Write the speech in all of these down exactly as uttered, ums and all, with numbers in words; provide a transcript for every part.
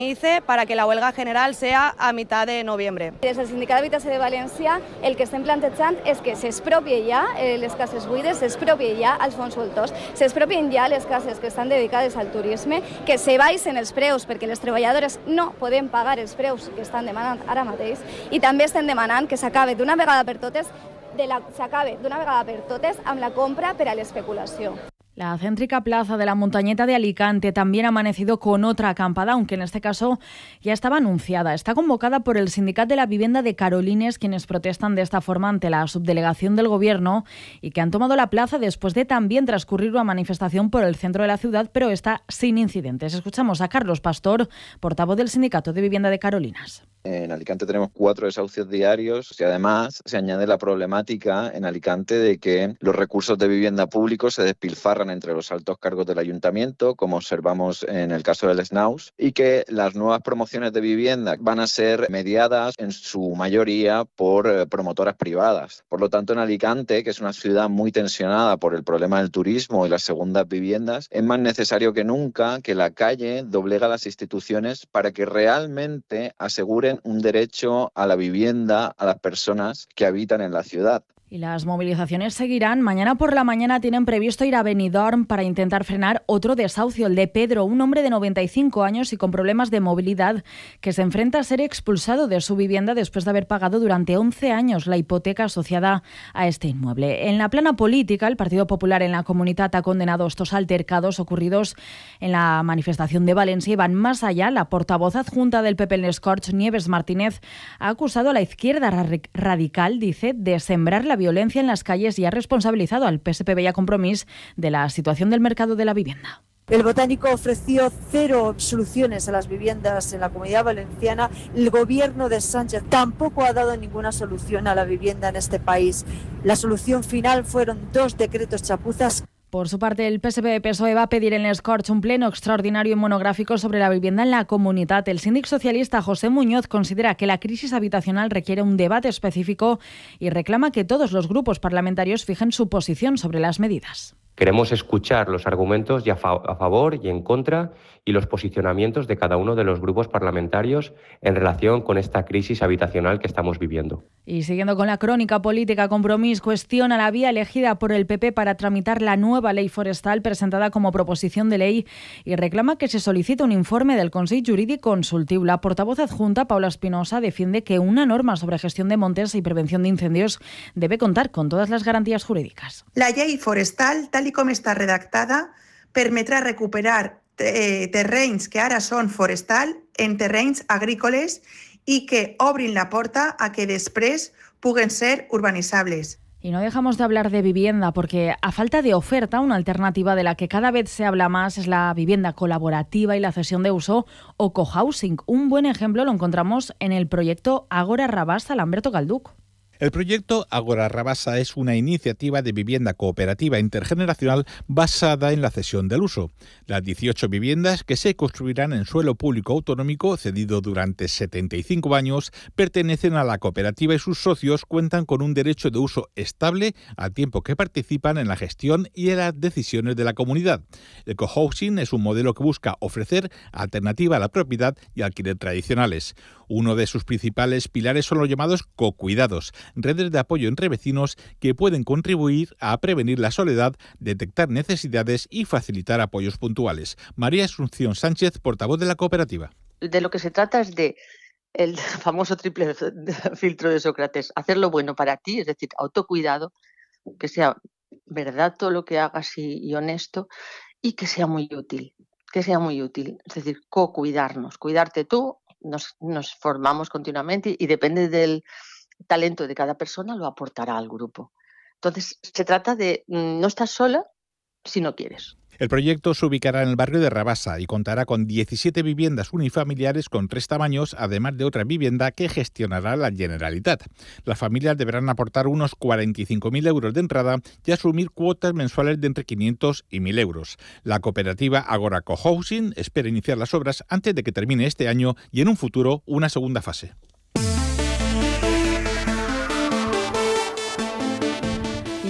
Hice para que la huelga general sea a mitad de noviembre. Des del Sindicat d'Habitatge de València el que estem plantejant és que s'expropie ja eh, les cases buides, s'expropie ja els fons voltors, s'expropien ja les cases que estan dedicades al turisme, que se baixen els preus perquè les treballadores no podem pagar els preus que estan demanant ara mateix, i també estem demanant que s'acabe d'una vegada per totes de la, s'acabe d'una vegada per totes amb la compra per a l'especulació. La céntrica plaza de la Montañeta de Alicante también ha amanecido con otra acampada, aunque en este caso ya estaba anunciada. Está convocada por el Sindicat de la Vivienda de Carolines, quienes protestan de esta forma ante la subdelegación del Gobierno y que han tomado la plaza después de también transcurrir una manifestación por el centro de la ciudad, pero está sin incidentes. Escuchamos a Carlos Pastor, portavoz del Sindicato de Vivienda de Carolinas. En Alicante tenemos cuatro desahucios diarios y además se añade la problemática en Alicante de que los recursos de vivienda públicos se despilfarran entre los altos cargos del ayuntamiento, como observamos en el caso del Snaus, y que las nuevas promociones de vivienda van a ser mediadas en su mayoría por promotoras privadas. Por lo tanto, en Alicante, que es una ciudad muy tensionada por el problema del turismo y las segundas viviendas, es más necesario que nunca que la calle doblega a las instituciones para que realmente aseguren un derecho a la vivienda a las personas que habitan en la ciudad. Y las movilizaciones seguirán. Mañana por la mañana tienen previsto ir a Benidorm para intentar frenar otro desahucio, el de Pedro, un hombre de noventa y cinco años y con problemas de movilidad, que se enfrenta a ser expulsado de su vivienda después de haber pagado durante once años la hipoteca asociada a este inmueble. En la plana política, el Partido Popular en la Comunitat ha condenado estos altercados ocurridos en la manifestación de Valencia y van más allá. La portavoz adjunta del P P en les Corts, Nieves Martínez, ha acusado a la izquierda radical, dice, de sembrar la violencia en las calles y ha responsabilizado al P S P B y a Compromís de la situación del mercado de la vivienda. El Botánico ofreció cero soluciones a las viviendas en la Comunidad Valenciana. El gobierno de Sánchez tampoco ha dado ninguna solución a la vivienda en este país. La solución final fueron dos decretos chapuzas. Por su parte, el P S P-P S O E va a pedir en les Corts un pleno extraordinario y monográfico sobre la vivienda en la comunidad. El síndic socialista José Muñoz considera que la crisis habitacional requiere un debate específico y reclama que todos los grupos parlamentarios fijen su posición sobre las medidas. Queremos escuchar los argumentos a favor y en contra y los posicionamientos de cada uno de los grupos parlamentarios en relación con esta crisis habitacional que estamos viviendo. Y siguiendo con la crónica política, Compromís cuestiona la vía elegida por el P P para tramitar la nueva ley forestal presentada como proposición de ley y reclama que se solicite un informe del Consell Jurídic Consultiu. La portavoz adjunta, Paula Espinosa, defiende que una norma sobre gestión de montes y prevención de incendios debe contar con todas las garantías jurídicas. La llei forestal, tal i com està redactada, permetrà recuperar eh, terrenys que ara són forestal en terrenys agrícoles i que obrin la porta a que després puguen ser urbanitzables. Y no dejamos de hablar de vivienda porque a falta de oferta, una alternativa de la que cada vez se habla más es la vivienda colaborativa y la cesión de uso o cohousing. Un buen ejemplo lo encontramos en el proyecto Agora Rabassa, Lamberto Galduc. El proyecto Agora Rabassa es una iniciativa de vivienda cooperativa intergeneracional basada en la cesión del uso. Las dieciocho viviendas que se construirán en suelo público autonómico cedido durante setenta y cinco años pertenecen a la cooperativa y sus socios cuentan con un derecho de uso estable al tiempo que participan en la gestión y en las decisiones de la comunidad. El cohousing es un modelo que busca ofrecer alternativa a la propiedad y alquiler tradicionales. Uno de sus principales pilares son los llamados cocuidados, redes de apoyo entre vecinos que pueden contribuir a prevenir la soledad, detectar necesidades y facilitar apoyos puntuales. María Asunción Sánchez, portavoz de la cooperativa. De lo que se trata es de el famoso triple filtro de Sócrates, hacer lo bueno para ti, es decir, autocuidado, que sea verdad todo lo que hagas y, y honesto, y que sea muy útil, que sea muy útil, es decir, co-cuidarnos, cuidarte tú, nos, nos formamos continuamente y depende del talento de cada persona lo aportará al grupo. Entonces, se trata de no estás sola si no quieres. El proyecto se ubicará en el barrio de Rabassa y contará con diecisiete viviendas unifamiliares con tres tamaños, además de otra vivienda que gestionará la Generalitat. Las familias deberán aportar unos cuarenta y cinco mil euros de entrada y asumir cuotas mensuales de entre quinientos y mil euros. La cooperativa Agora Cohousing espera iniciar las obras antes de que termine este año y en un futuro una segunda fase.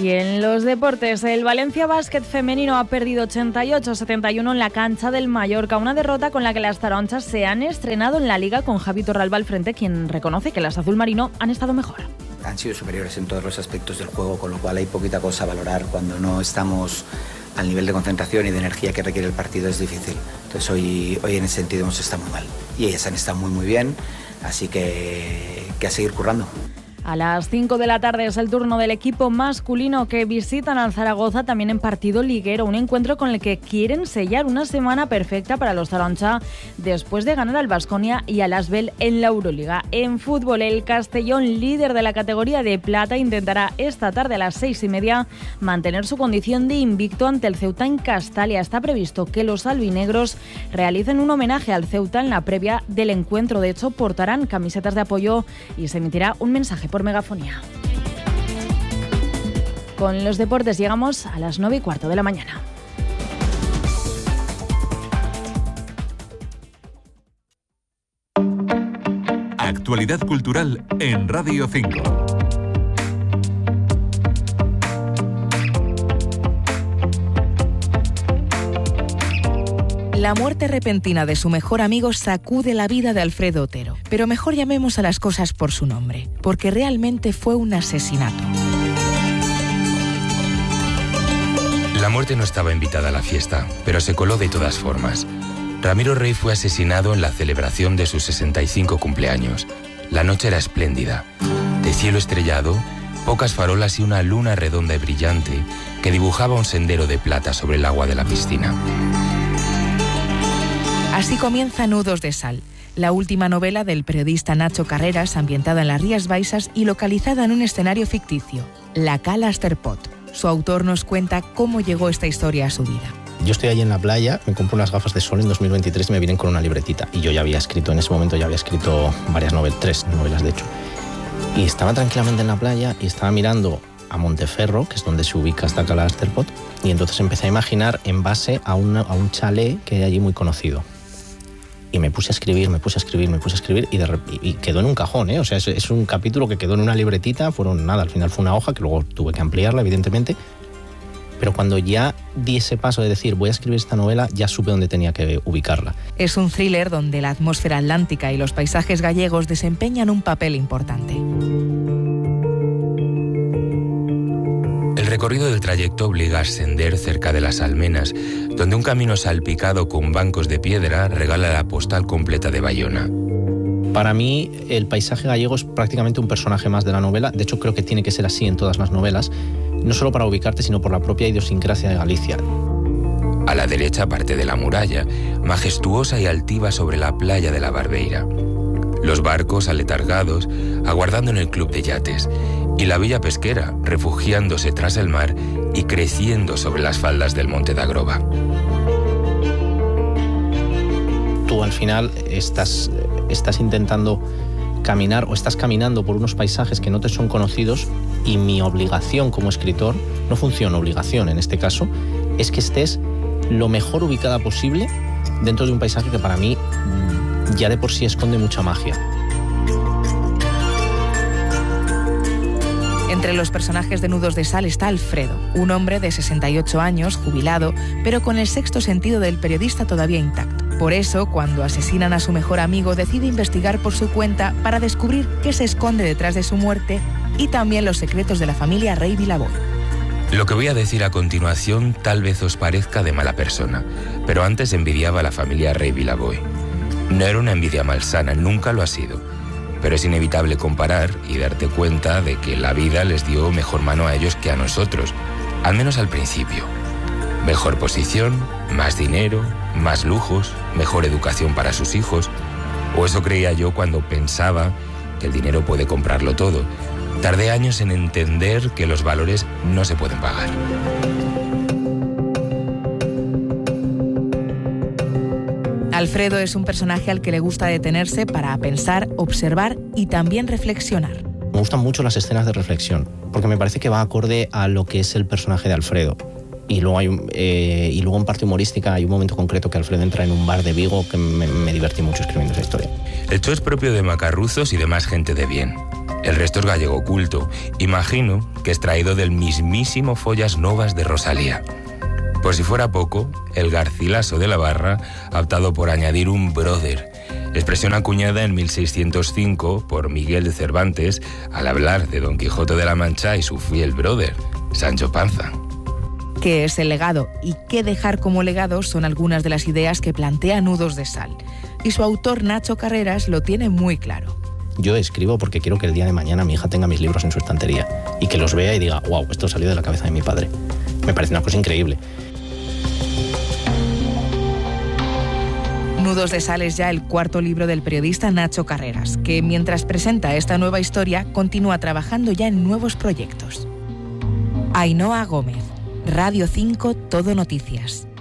Y en los deportes, el Valencia Básquet femenino ha perdido ochenta y ocho a setenta y uno en la cancha del Mallorca, una derrota con la que las taronchas se han estrenado en la Liga con Javi Torralba al frente, quien reconoce que las azul marino han estado mejor. Han sido superiores en todos los aspectos del juego, con lo cual hay poquita cosa a valorar. Cuando no estamos al nivel de concentración y de energía que requiere el partido es difícil. Entonces hoy, hoy en ese sentido hemos estado muy mal y ellas han estado muy muy bien, así que, que a seguir currando. A las cinco de la tarde es el turno del equipo masculino que visitan al Zaragoza también en partido liguero, un encuentro con el que quieren sellar una semana perfecta para los taroncha después de ganar al Baskonia y al Asbel en la Euroliga. En fútbol, el Castellón, líder de la categoría de plata, intentará esta tarde a las seis y media mantener su condición de invicto ante el Ceuta en Castalia. Está previsto que los albinegros realicen un homenaje al Ceuta en la previa del encuentro. De hecho, portarán camisetas de apoyo y se emitirá un mensaje por megafonía. Con los deportes llegamos a las nueve y cuarto de la mañana. Actualidad cultural en Radio cinco. La muerte repentina de su mejor amigo sacude la vida de Alfredo Otero. Pero mejor llamemos a las cosas por su nombre, porque realmente fue un asesinato. La muerte no estaba invitada a la fiesta, pero se coló de todas formas. Ramiro Rey fue asesinado en la celebración de sus sesenta y cinco cumpleaños. La noche era espléndida. De cielo estrellado, pocas farolas y una luna redonda y brillante que dibujaba un sendero de plata sobre el agua de la piscina. Así comienza Nudos de Sal, la última novela del periodista Nacho Carreras, ambientada en las Rías Baixas y localizada en un escenario ficticio, la Cala Asterpot. Su autor nos cuenta cómo llegó esta historia a su vida. Yo estoy allí en la playa, me compro unas gafas de sol en dos mil veintitrés y me vienen con una libretita. Y yo ya había escrito, en ese momento ya había escrito varias novelas, tres novelas de hecho. Y estaba tranquilamente en la playa y estaba mirando a Monteferro, que es donde se ubica esta Cala Asterpot, y entonces empecé a imaginar en base a, una, a un chalet que hay allí muy conocido. Y me puse a escribir, me puse a escribir, me puse a escribir y, de, y quedó en un cajón, ¿eh? O sea, es, es un capítulo que quedó en una libretita, fueron nada, al final fue una hoja que luego tuve que ampliarla, evidentemente. Pero cuando ya di ese paso de decir voy a escribir esta novela, ya supe dónde tenía que ubicarla. Es un thriller donde la atmósfera atlántica y los paisajes gallegos desempeñan un papel importante. El recorrido del trayecto obliga a ascender cerca de las almenas, donde un camino salpicado con bancos de piedra regala la postal completa de Bayona. Para mí, el paisaje gallego es prácticamente un personaje más de la novela. De hecho, creo que tiene que ser así en todas las novelas, no solo para ubicarte, sino por la propia idiosincrasia de Galicia. A la derecha, parte de la muralla, majestuosa y altiva sobre la playa de la Barbeira. Los barcos aletargados, aguardando en el club de yates, y la villa pesquera, refugiándose tras el mar y creciendo sobre las faldas del Monte de Agroba. Tú al final estás, estás intentando caminar o estás caminando por unos paisajes que no te son conocidos y mi obligación como escritor, no funciona obligación en este caso, es que estés lo mejor ubicada posible dentro de un paisaje que para mí ya de por sí esconde mucha magia. Entre los personajes de Nudos de Sal está Alfredo, un hombre de sesenta y ocho años, jubilado, pero con el sexto sentido del periodista todavía intacto. Por eso, cuando asesinan a su mejor amigo, decide investigar por su cuenta para descubrir qué se esconde detrás de su muerte y también los secretos de la familia Rey Vilaboy. Lo que voy a decir a continuación tal vez os parezca de mala persona, pero antes envidiaba a la familia Rey Vilaboy. No era una envidia malsana, nunca lo ha sido. Pero es inevitable comparar y darte cuenta de que la vida les dio mejor mano a ellos que a nosotros, al menos al principio. Mejor posición, más dinero, más lujos, mejor educación para sus hijos. O eso creía yo cuando pensaba que el dinero puede comprarlo todo. Tardé años en entender que los valores no se pueden pagar. Alfredo es un personaje al que le gusta detenerse para pensar, observar y también reflexionar. Me gustan mucho las escenas de reflexión, porque me parece que va acorde a lo que es el personaje de Alfredo. Y luego, hay, eh, y luego en parte humorística hay un momento concreto que Alfredo entra en un bar de Vigo que me, me divertí mucho escribiendo esa historia. El show es propio de macarruzos y de más gente de bien. El resto es gallego oculto. Imagino que extraído del mismísimo Follas Novas de Rosalía. Por si fuera poco, el Garcilaso de la Barra ha optado por añadir un brother, expresión acuñada en mil seiscientos cinco por Miguel de Cervantes al hablar de Don Quijote de la Mancha y su fiel brother, Sancho Panza. ¿Qué es el legado y qué dejar como legado? Son algunas de las ideas que plantea Nudos de Sal. Y su autor, Nacho Carreras, lo tiene muy claro. Yo escribo porque quiero que el día de mañana mi hija tenga mis libros en su estantería y que los vea y diga, wow, esto salió de la cabeza de mi padre. Me parece una cosa increíble. Nudos de Sal es ya el cuarto libro del periodista Nacho Carreras, que mientras presenta esta nueva historia, continúa trabajando ya en nuevos proyectos. Ainhoa Gómez, Radio cinco, Todo Noticias.